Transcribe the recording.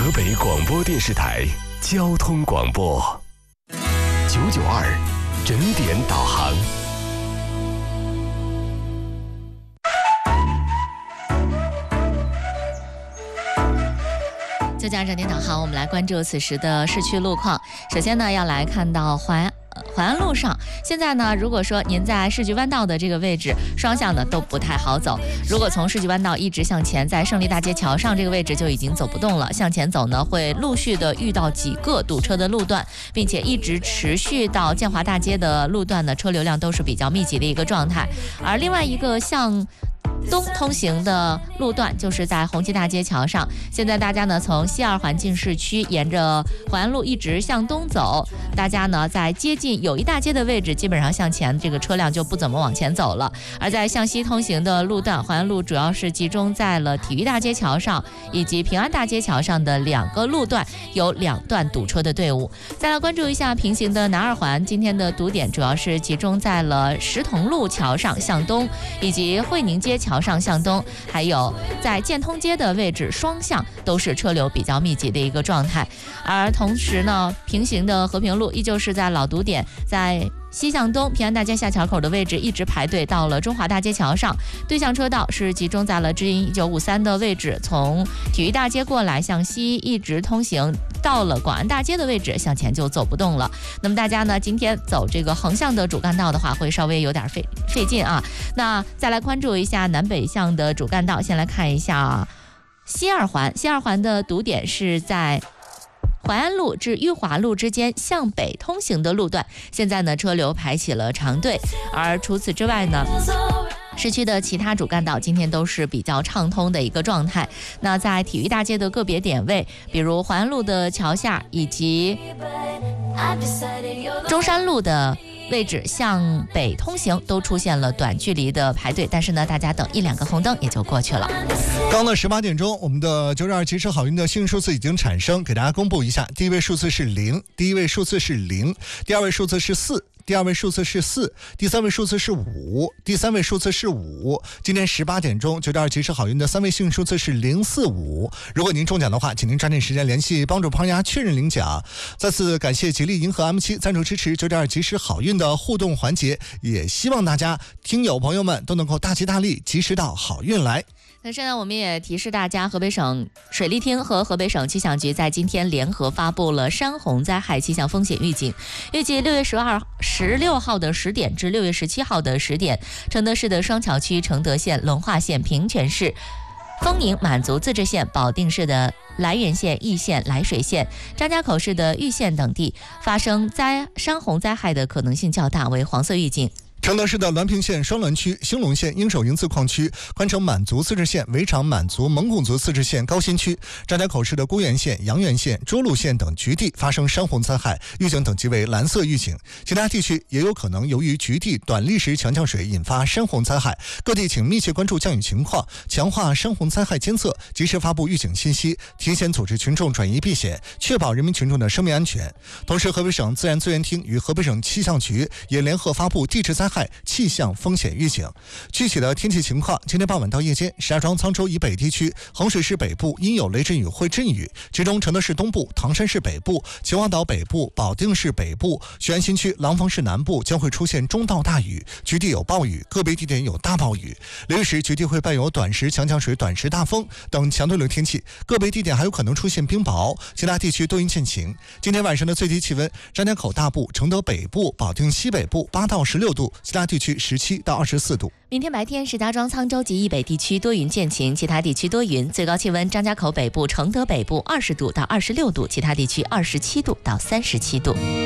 河北广播电视台交通广播992整点导航。 就讲整点导航，我们来关注此时的市区路况。首先呢，要来看到淮安路上，现在呢，如果说您在世纪弯道的这个位置，双向呢都不太好走。如果从世纪弯道一直向前，在胜利大街桥上这个位置就已经走不动了。向前走呢，会陆续的遇到几个堵车的路段，并且一直持续到建华大街的路段呢，车流量都是比较密集的一个状态。而另外一个向东通行的路段就是在红旗大街桥上，现在大家呢从西二环进市区，沿着淮安路一直向东走，大家呢在接近友谊大街的位置，基本上向前这个车辆就不怎么往前走了。而在向西通行的路段，淮安路主要是集中在了体育大街桥上以及平安大街桥上的2个路段，有2段堵车的队伍。再来关注一下平行的南二环，今天的堵点主要是集中在了石桐路桥上向东，以及惠宁街桥上向东，还有在建通街的位置，双向都是车流比较密集的一个状态。而同时呢，平行的和平路依旧是在老堵点，在西向东平安大街下桥口的位置一直排队到了中华大街桥上，对向车道是集中在了知音1953的位置，从体育大街过来向西一直通行，到了广安大街的位置向前就走不动了。那么大家呢，今天走这个横向的主干道的话，会稍微有点费劲啊。那再来关注一下南北向的主干道，先来看一下西二环的堵点是在淮安路至裕华路之间向北通行的路段，现在呢车流排起了长队。而除此之外呢，市区的其他主干道今天都是比较畅通的一个状态。那在体育大街的个别点位，比如淮安路的桥下以及中山路的位置向北通行都出现了短距离的排队，但是呢，大家等1-2个红灯也就过去了。 刚的18点钟，我们的992即时好运的幸运数字已经产生，给大家公布一下。第一位数字是0，第一位数字是0，第二位数字是4。第二位数字是4，第三位数字是5，第三位数字是5。今天18点钟，992即时好运的3位幸运数字是045。如果您中奖的话，请您抓紧时间联系帮主胖丫确认领奖。再次感谢吉利银河 M7 赞助支持992即时好运的互动环节，也希望大家听友朋友们都能够大吉大利，及时到好运来。 同时呢，我们也提示大家，河北省水利厅和河北省气象局在今天联合发布了山洪灾害气象风险预警。预计6月16号的10点至6月17号的10点，承德市的双桥区、承德县、隆化县、平泉市、丰宁、满族自治县、保定市的涞源县、易县、涞水县、张家口市的玉县等地发生山洪灾害的可能性较大，为黄色预警。 承德市的滦平县双滦区、兴隆县应首营自矿区、宽城满族自治县、围场满族蒙古族自治县高新区、张家口市的孤源县、阳源县、涿鹿县等局地发生山洪灾害，预警等级为蓝色预警。其他地区也有可能由于局地短历时强降水引发山洪灾害，各地请密切关注降雨情况，强化山洪灾害监测，及时发布预警信息，提前组织群众转移避险，确保人民群众的生命安全。同时，河北省自然资源厅与河北省气象局也联合发布地质灾害气象风险预警。具体的天气情况，今天傍晚到夜间，石家庄、沧州以北地区、衡水市北部因有雷阵雨会阵雨，其中承德市东部、唐山市北部、秦皇岛北部、保定市北部、雄安新区、廊坊市南部将会出现中到大雨，局地有暴雨，个别地点有大暴雨。雷雨时局地会伴有短时强降水、短时大风等强对流天气，个别地点还有可能出现冰雹，其他地区多云见晴。今天晚上的最低气温，张家口大部、承德北部、保定西北部8到16度，其他地区17到24度。 明天白天，石家庄、沧州及以北地区多云见晴，其他地区多云，最高气温张家口北部、承德北部20度到26度，其他地区27度到37度。